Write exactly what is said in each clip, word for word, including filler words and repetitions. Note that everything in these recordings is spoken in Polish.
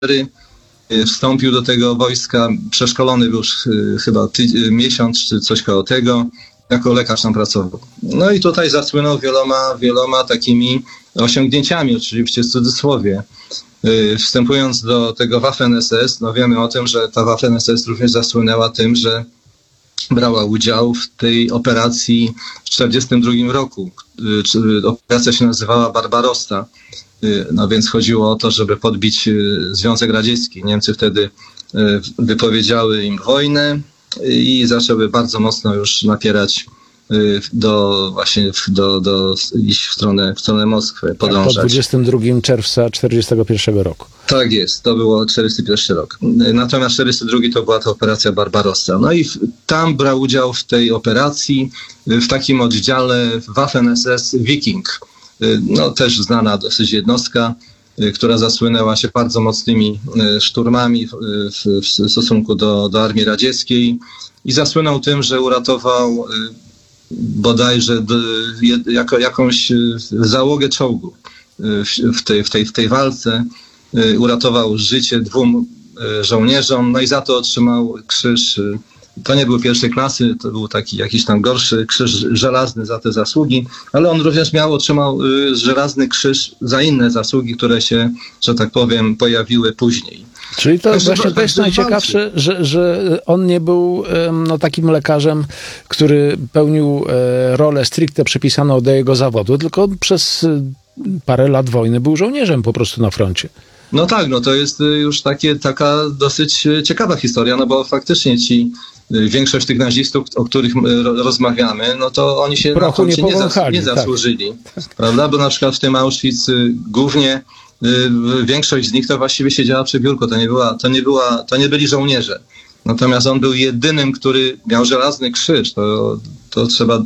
Wstąpił do tego wojska, przeszkolony był już chyba ty- miesiąc czy coś koło tego, jako lekarz tam pracował. No i tutaj zasłynął wieloma, wieloma takimi osiągnięciami, oczywiście w cudzysłowie. Wstępując do tego Waffen S S, no wiemy o tym, że ta Waffen S S również zasłynęła tym, że brała udział w tej operacji w tysiąc dziewięćset czterdziestym drugim roku. Operacja się nazywała Barbarossa. No więc chodziło o to, żeby podbić Związek Radziecki. Niemcy wtedy wypowiedziały im wojnę i zaczęły bardzo mocno już napierać do właśnie do, do iść w stronę, w stronę Moskwy, podążać. Po dwudziestego drugiego czerwca czterdziestego pierwszego roku. Tak jest, to było czterdziesty pierwszy rok. Natomiast czterdziesty drugi to była ta operacja Barbarossa. No i w, tam brał udział w tej operacji w takim oddziale Waffen S S Viking. No też znana dosyć jednostka, która zasłynęła się bardzo mocnymi szturmami w, w, w stosunku do, do armii radzieckiej i zasłynął tym, że uratował bodajże jako, jakąś załogę czołgu w tej, w tej, w tej walce. Uratował życie dwóm żołnierzom, no i za to otrzymał krzyż. To nie był pierwszej klasy, to był taki jakiś tam gorszy krzyż żelazny za te zasługi, ale on również miał, otrzymał żelazny krzyż za inne zasługi, które się, że tak powiem, pojawiły później. Czyli to Także właśnie to jest najciekawsze, że, że on nie był no, takim lekarzem, który pełnił rolę stricte przypisaną do jego zawodu, tylko przez parę lat wojny był żołnierzem po prostu na froncie. No tak, no to jest już takie, taka dosyć ciekawa historia, no bo faktycznie ci większość tych nazistów, o których rozmawiamy, no to oni się na froncie nie, nie, zas, nie zasłużyli, tak. Prawda? Bo na przykład w tym Auschwitz głównie większość z nich to właściwie siedziała przy biurku, to nie była, to nie była, to nie byli żołnierze. Natomiast on był jedynym, który miał żelazny krzyż. To, to trzeba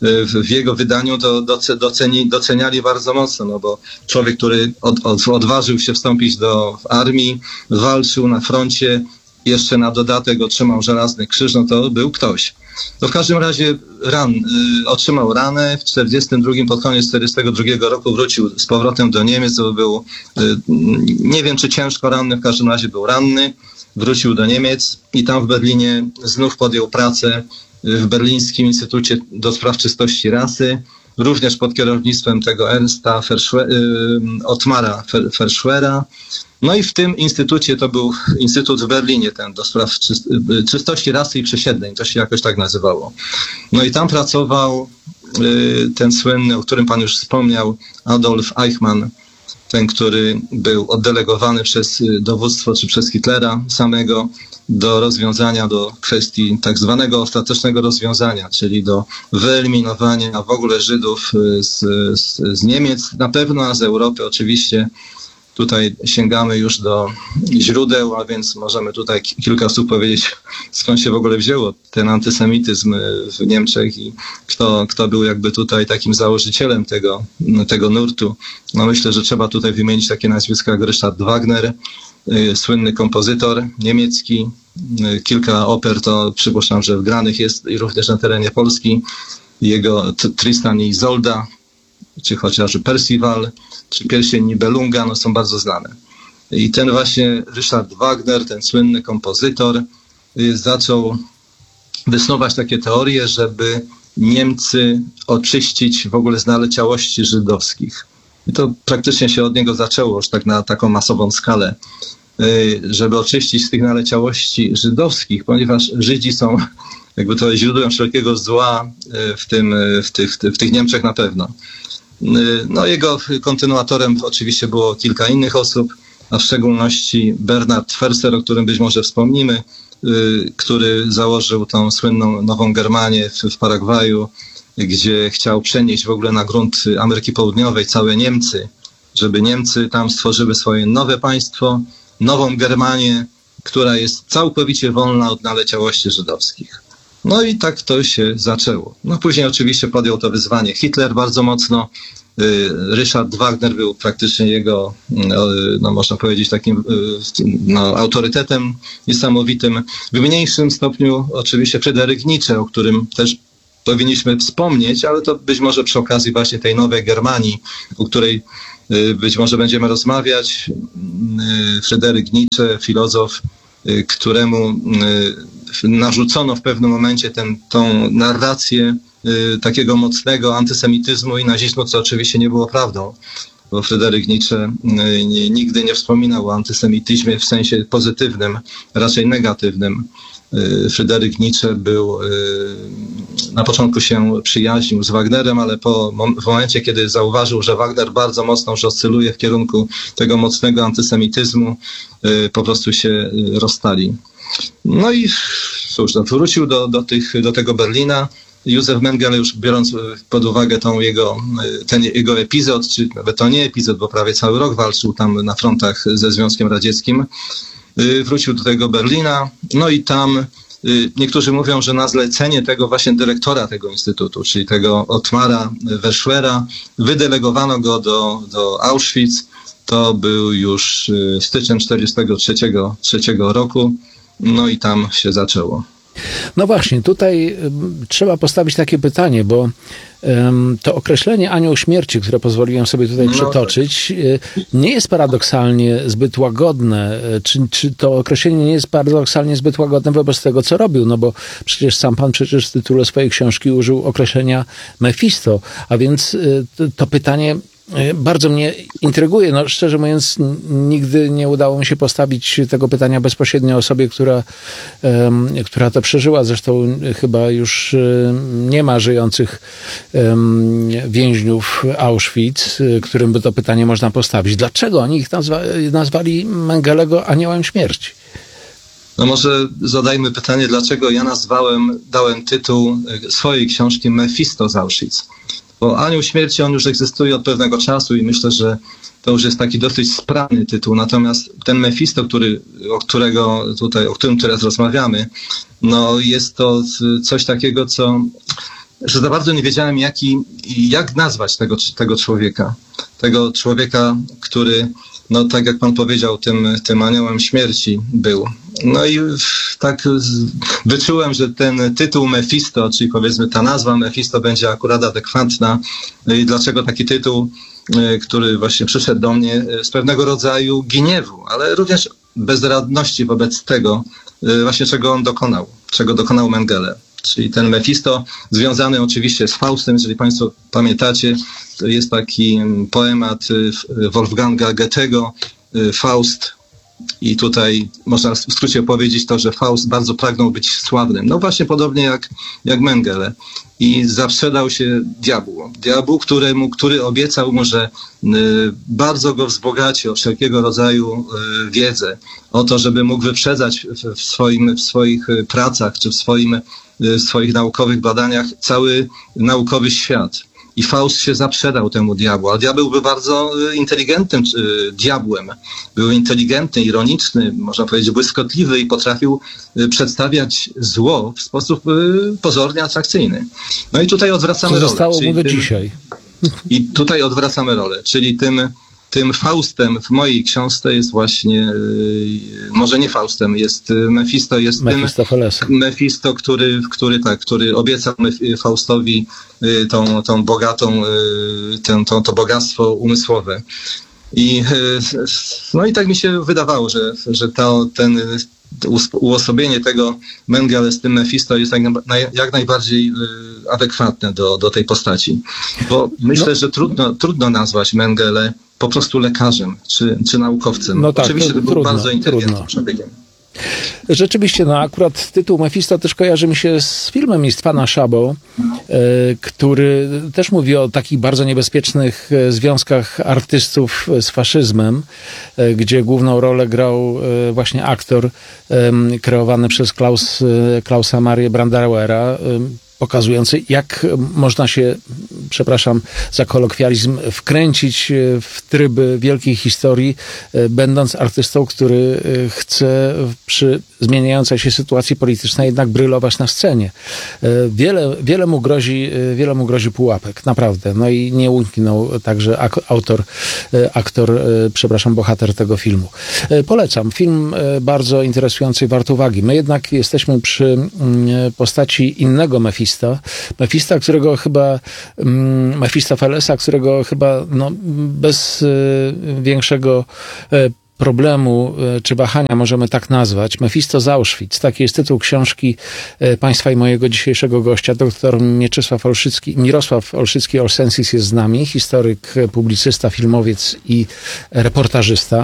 w jego wydaniu to doceni, doceniali bardzo mocno, no bo człowiek, który od, od, odważył się wstąpić do armii, walczył na froncie, jeszcze na dodatek otrzymał żelazny krzyż, no to był ktoś. To w każdym razie ran, y, otrzymał ranę, w czterdziestym drugim, pod koniec czterdziestego drugiego roku wrócił z powrotem do Niemiec, bo był, y, nie wiem czy ciężko ranny, w każdym razie był ranny, wrócił do Niemiec i tam w Berlinie znów podjął pracę w Berlińskim Instytucie do Spraw Czystości Rasy, również pod kierownictwem tego Ernsta Ferschwe- y, Ottmara Ferschwera. No i w tym instytucie, to był instytut w Berlinie, ten do spraw czyst- czystości rasy i przesiedleń, to się jakoś tak nazywało. No i tam pracował y, ten słynny, o którym pan już wspomniał, Adolf Eichmann, ten, który był oddelegowany przez dowództwo czy przez Hitlera samego do rozwiązania, do kwestii tak zwanego ostatecznego rozwiązania, czyli do wyeliminowania w ogóle Żydów z, z, z Niemiec, na pewno, a z Europy oczywiście. Tutaj sięgamy już do źródeł, a więc możemy tutaj kilka słów powiedzieć, skąd się w ogóle wzięło ten antysemityzm w Niemczech i kto, kto był jakby tutaj takim założycielem tego, tego nurtu. No myślę, że trzeba tutaj wymienić takie nazwiska jak Richard Wagner, słynny kompozytor niemiecki. Kilka oper to przypuszczam, że wgranych jest i również na terenie Polski. Jego Tristan i Isolda, czy chociażby Percival, czy Pierścień Nibelunga, no są bardzo znane. I ten właśnie Richard Wagner, ten słynny kompozytor, zaczął wysnuwać takie teorie, żeby Niemcy oczyścić w ogóle z naleciałości żydowskich. I to praktycznie się od niego zaczęło już tak na taką masową skalę, żeby oczyścić z tych naleciałości żydowskich, ponieważ Żydzi są jakby to źródłem wszelkiego zła w, tym, w, tych, w tych Niemczech na pewno. No jego kontynuatorem oczywiście było kilka innych osób, a w szczególności Bernard Ferser, o którym być może wspomnimy, który założył tą słynną Nową Germanię w, w Paragwaju, gdzie chciał przenieść w ogóle na grunt Ameryki Południowej całe Niemcy, żeby Niemcy tam stworzyły swoje nowe państwo, Nową Germanię, która jest całkowicie wolna od naleciałości żydowskich. No i tak to się zaczęło. No później oczywiście podjął to wyzwanie Hitler bardzo mocno. Richard Wagner był praktycznie jego, no można powiedzieć, takim no, autorytetem niesamowitym. W mniejszym stopniu oczywiście Fryderyk Nietzsche, o którym też powinniśmy wspomnieć, ale to być może przy okazji właśnie tej Nowej Germanii, o której być może będziemy rozmawiać. Fryderyk Nietzsche, filozof, któremu narzucono w pewnym momencie tę tą narrację takiego mocnego antysemityzmu i nazizmu, co oczywiście nie było prawdą, bo Fryderyk Nietzsche nigdy nie wspominał o antysemityzmie w sensie pozytywnym, raczej negatywnym. Fryderyk Nietzsche był, na początku się przyjaźnił z Wagnerem, ale po, w momencie, kiedy zauważył, że Wagner bardzo mocno już oscyluje w kierunku tego mocnego antysemityzmu, po prostu się rozstali. No i cóż, no, wrócił do, do, tych, do tego Berlina. Józef Mengele, już biorąc pod uwagę tą jego, ten jego epizod, czy nawet to nie epizod, bo prawie cały rok walczył tam na frontach ze Związkiem Radzieckim, wrócił do tego Berlina, no i tam niektórzy mówią, że na zlecenie tego właśnie dyrektora tego instytutu, czyli tego Ottmara Werschwera, wydelegowano go do, do Auschwitz. To był już styczeń czterdziestego trzeciego roku, no i tam się zaczęło. No właśnie, tutaj trzeba postawić takie pytanie, bo um, to określenie anioł śmierci, które pozwoliłem sobie tutaj no, przytoczyć, tak. nie jest paradoksalnie zbyt łagodne. Czy, czy to określenie nie jest paradoksalnie zbyt łagodne wobec tego, co robił? No bo przecież sam pan przecież w tytule swojej książki użył określenia Mefisto, a więc to, to pytanie bardzo mnie intryguje. No, szczerze mówiąc, nigdy nie udało mi się postawić tego pytania bezpośrednio osobie, która, um, która to przeżyła. Zresztą chyba już nie ma żyjących um, więźniów Auschwitz, którym by to pytanie można postawić. Dlaczego oni ich nazwa, nazwali Mengelego aniołem śmierci? No może zadajmy pytanie, dlaczego ja nazwałem, dałem tytuł swojej książki Mefisto z Auschwitz. Bo Anioł Śmierci, on już egzystuje od pewnego czasu i myślę, że to już jest taki dosyć sprawny tytuł. Natomiast ten Mefisto, który, o którego tutaj, o którym teraz rozmawiamy, no jest to coś takiego, co, że za bardzo nie wiedziałem, jaki, jak nazwać tego, tego człowieka. Tego człowieka, który, no tak jak pan powiedział, tym, tym aniołem śmierci był. No i tak wyczułem, że ten tytuł Mefisto, czyli powiedzmy ta nazwa Mefisto będzie akurat adekwatna. I dlaczego taki tytuł, który właśnie przyszedł do mnie z pewnego rodzaju gniewu, ale również bezradności wobec tego właśnie, czego on dokonał, czego dokonał Mengele. Czyli ten Mefisto związany oczywiście z Faustem, jeżeli państwo pamiętacie, to jest taki poemat Wolfganga Goethego, Faust. I tutaj można w skrócie powiedzieć to, że Faust bardzo pragnął być sławnym. No właśnie podobnie jak, jak Mengele. I zaprzedał się diabłu. Diabłu, któremu, który obiecał mu, że y, bardzo go wzbogaci o wszelkiego rodzaju y, wiedzę. O to, żeby mógł wyprzedzać w, w, swoim, w swoich pracach, czy w swoim, y, w swoich naukowych badaniach cały naukowy świat. I Faust się zaprzedał temu diabłu, a diabeł był bardzo inteligentnym y, diabłem. Był inteligentny, ironiczny, można powiedzieć błyskotliwy i potrafił y, przedstawiać zło w sposób y, pozornie atrakcyjny. No i tutaj odwracamy rolę. To zostało mu do dzisiaj. I tutaj odwracamy rolę, czyli tym, tym Faustem w mojej książce jest właśnie, y, może nie Faustem, jest Mefisto, jest tym Mefisto, który, który, tak, który obiecał Faustowi y, tą, tą bogatą, y, ten, tą, to bogactwo umysłowe. I, y, no i tak mi się wydawało, że, że to, ten uosobienie tego Mengele z tym Mefisto jest jak, naj, jak najbardziej y, adekwatne do, do tej postaci. Bo myślę, no. że trudno, trudno nazwać Mengele po prostu lekarzem czy, czy naukowcem. No tak, oczywiście to, to był trudno, bardzo inteligentnym człowiekiem. Rzeczywiście, no akurat tytuł Mefisto też kojarzy mi się z filmem Istwana Szabo, y, który też mówi o takich bardzo niebezpiecznych związkach artystów z faszyzmem, y, gdzie główną rolę grał y, właśnie aktor y, kreowany przez Klaus, y, Klausa Marię Brandauera, y, pokazujący, jak można się, przepraszam za kolokwializm, wkręcić w tryby wielkiej historii, będąc artystą, który chce przy zmieniającej się sytuacji politycznej jednak brylować na scenie. Wiele, wiele mu grozi, wiele mu grozi pułapek, naprawdę. No i nie uniknął także autor, aktor, przepraszam, bohater tego filmu. Polecam. Film bardzo interesujący i wart uwagi. My jednak jesteśmy przy postaci innego Mefisto, Mefista. Mefista, którego chyba, Mefistofelesa, którego chyba no, bez większego problemu czy wahania możemy tak nazwać. Mefisto z Auschwitz. Taki jest tytuł książki państwa i mojego dzisiejszego gościa. Doktor Mieczysław Olszycki, Mirosław Olszycki-Olsensis jest z nami. Historyk, publicysta, filmowiec i reportażysta.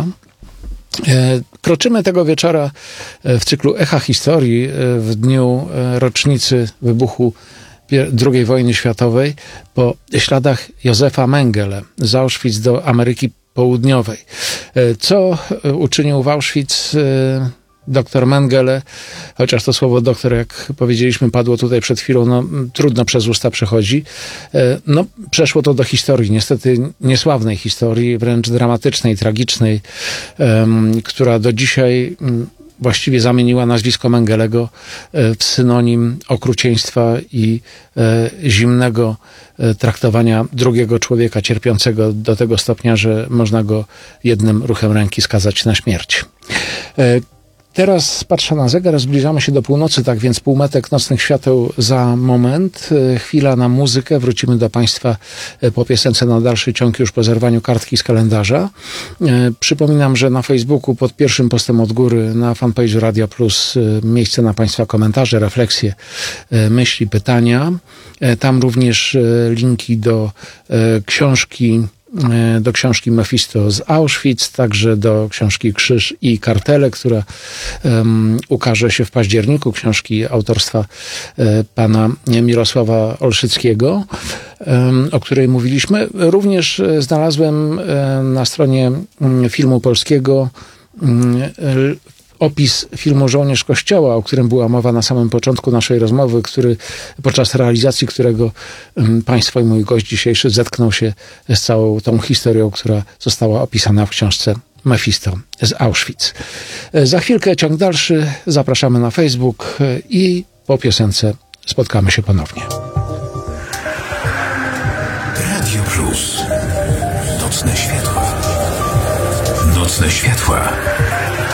Kroczymy tego wieczora w cyklu Echa Historii w dniu rocznicy wybuchu drugiej wojny światowej po śladach Józefa Mengele z Auschwitz do Ameryki Południowej. Co uczynił w Auschwitz doktor Mengele, chociaż to słowo doktor, jak powiedzieliśmy, padło tutaj przed chwilą, no trudno przez usta przechodzi. No, przeszło to do historii, niestety niesławnej historii, wręcz dramatycznej, tragicznej, um, która do dzisiaj um, właściwie zamieniła nazwisko Mengelego w synonim okrucieństwa i e, zimnego e, traktowania drugiego człowieka cierpiącego do tego stopnia, że można go jednym ruchem ręki skazać na śmierć. E, Teraz patrzę na zegar, zbliżamy się do północy, tak więc półmetek nocnych świateł za moment. Chwila na muzykę, wrócimy do Państwa po piosence na dalszy ciąg już po zerwaniu kartki z kalendarza. Przypominam, że na Facebooku pod pierwszym postem od góry na fanpage'u Radia Plus miejsce na Państwa komentarze, refleksje, myśli, pytania. Tam również linki do książki do książki Mefisto z Auschwitz, także do książki Krzyż i Kartele, która um, ukaże się w październiku, książki autorstwa um, pana Mirosława Olszyckiego, um, o której mówiliśmy. Również znalazłem um, na stronie um, Filmu Polskiego um, opis filmu Żołnierz Kościoła, o którym była mowa na samym początku naszej rozmowy, który, podczas realizacji którego um, Państwo i mój gość dzisiejszy zetknął się z całą tą historią, która została opisana w książce Mefisto z Auschwitz. Za chwilkę ciąg dalszy, zapraszamy na Facebook i po piosence spotkamy się ponownie. Radio Plus. Nocne światła. Nocne światła.